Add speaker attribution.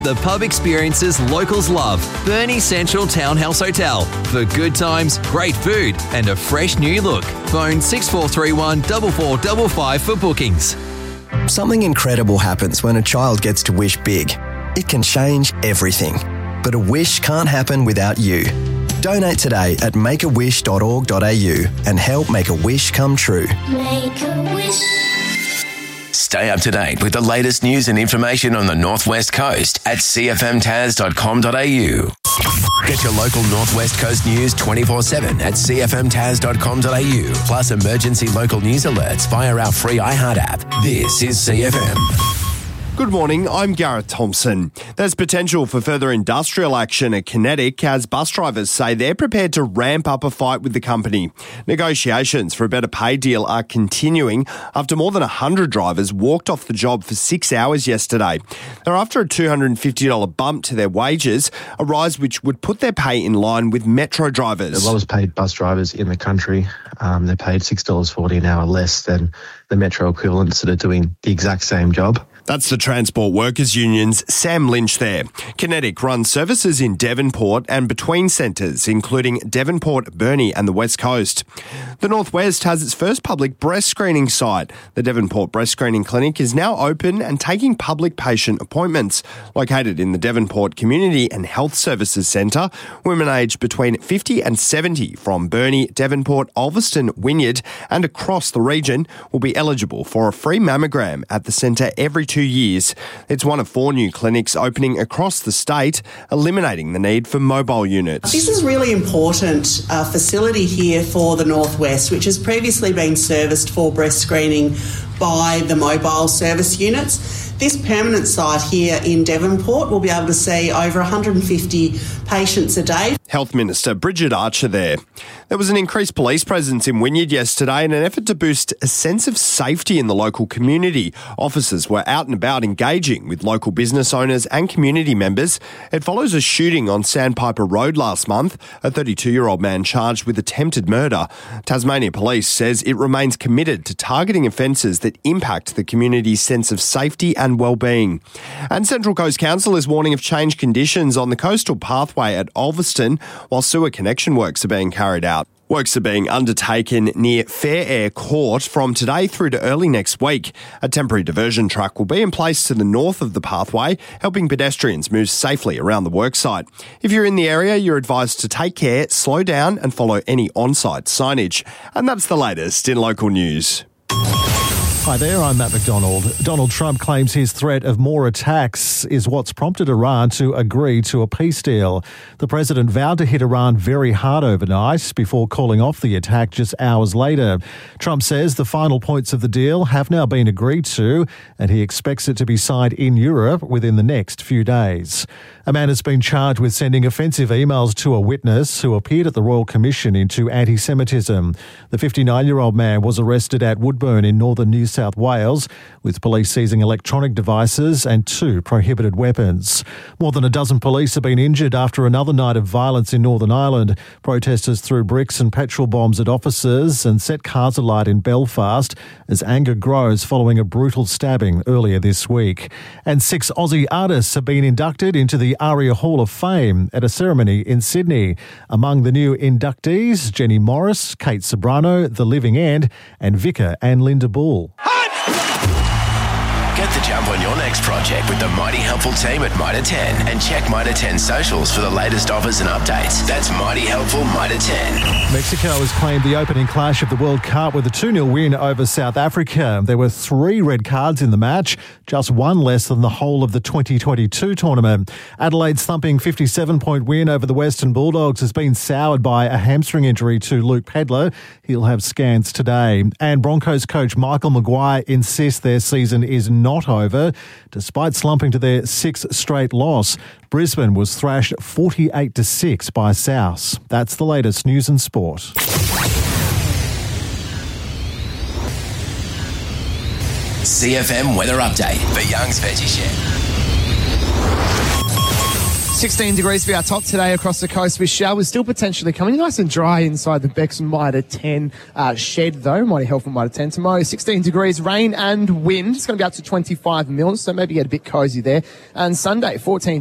Speaker 1: The pub experiences locals love. Burnie Central Townhouse Hotel. For good times, great food, and a fresh new look. Phone 6431 4455 for bookings.
Speaker 2: Something incredible happens when a child gets to wish big. It can change everything. But a wish can't happen without you. Donate today at makeawish.org.au and help make a wish come true.
Speaker 3: Make a wish.
Speaker 4: Stay up to date with the latest news and information on the Northwest Coast at cfmtas.com.au. Get your local Northwest Coast news 24/7 at cfmtas.com.au. Plus emergency local news alerts via our free iHeart app. This is CFM.
Speaker 5: Good morning, I'm Gareth Thompson. There's potential for further industrial action at Kinetic as bus drivers say they're prepared to ramp up a fight with the company. Negotiations for a better pay deal are continuing after more than 100 drivers walked off the job for 6 hours yesterday. They're after a $250 bump to their wages, a rise which would put their pay in line with Metro drivers.
Speaker 6: The lowest paid bus drivers in the country, they're paid $6.40 an hour less than the Metro equivalents that are doing the exact same job.
Speaker 5: That's the Transport Workers Union's Sam Lynch there. Kinetic runs services in Devonport and between centres, including Devonport, Burnie and the West Coast. The Northwest has its first public breast screening site. The Devonport Breast Screening Clinic is now open and taking public patient appointments. Located in the Devonport Community and Health Services Centre, women aged between 50 and 70 from Burnie, Devonport, Ulverston, Wynyard and across the region will be eligible for a free mammogram at the centre every 2 years. It's one of 4 new clinics opening across the state, eliminating the need for mobile units.
Speaker 7: This is really important facility here for the Northwest, which has previously been serviced for breast screening by the mobile service units. This permanent site here in Devonport will be able to see over 150 patients a day.
Speaker 5: Health Minister Bridget Archer there. There was an increased police presence in Wynyard yesterday in an effort to boost a sense of safety in the local community. Officers were out and about engaging with local business owners and community members. It follows a shooting on Sandpiper Road last month, a 32-year-old man charged with attempted murder. Tasmania Police says it remains committed to targeting offences that impact the community's sense of safety and well-being. And Central Coast Council is warning of changed conditions on the coastal pathway at Ulverston while sewer connection works are being carried out. Works are being undertaken near Fair Air Court from today through to early next week. A temporary diversion track will be in place to the north of the pathway, helping pedestrians move safely around the worksite. If you're in the area, you're advised to take care, slow down and follow any on-site signage. And that's the latest in local news.
Speaker 8: Hi there, I'm Matt McDonald. Donald Trump claims his threat of more attacks is what's prompted Iran to agree to a peace deal. The president vowed to hit Iran very hard overnight before calling off the attack just hours later. Trump says the final points of the deal have now been agreed to and he expects it to be signed in Europe within the next few days. A man has been charged with sending offensive emails to a witness who appeared at the Royal Commission into anti-Semitism. The 59-year-old man was arrested at Woodburn in northern New South Wales, with police seizing electronic devices and 2 prohibited weapons. More than a dozen police have been injured after another night of violence in Northern Ireland. Protesters threw bricks and petrol bombs at officers and set cars alight in Belfast as anger grows following a brutal stabbing earlier this week. And 6 Aussie artists have been inducted into the ARIA Hall of Fame at a ceremony in Sydney. Among the new inductees, Jenny Morris, Kate Sobrano, The Living End, and Vicar and Linda Bull.
Speaker 4: Get the jump on your next project with the Mighty Helpful team at Mitre 10 and check Mitre 10 socials for the latest offers and updates. That's Mighty Helpful Mitre 10.
Speaker 8: Mexico has claimed the opening clash of the World Cup with a 2-0 win over South Africa. There were 3 red cards in the match, just 1 less than the whole of the 2022 tournament. Adelaide's thumping 57-point win over the Western Bulldogs has been soured by a hamstring injury to Luke Pedler. He'll have scans today. And Broncos coach Michael Maguire insists their season is not over. Despite slumping to their 6th straight loss, Brisbane was thrashed 48-6 by South. That's the latest news and sport.
Speaker 4: CFM Weather Update for Young's Veggie Shed.
Speaker 3: 16 degrees for our top today across the coast with showers still potentially coming nice and dry inside the Becks Mitre 10 shed though. Mighty helpful Mitre 10 tomorrow. 16 degrees, rain and wind. It's going to be up to 25 mils, so maybe get a bit cosy there. And Sunday, 14